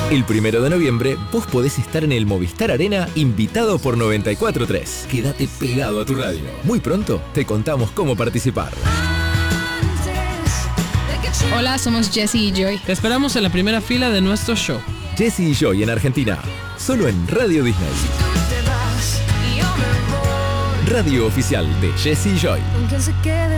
El 1 de noviembre vos podés estar en el Movistar Arena invitado por 94.3. Quédate pegado a tu radio. Muy pronto te contamos cómo participar. Hola, somos Jessie y Joy. Te esperamos en la primera fila de nuestro show. Jessie y Joy en Argentina. Solo en Radio Disney. Radio oficial de Jessie y Joy.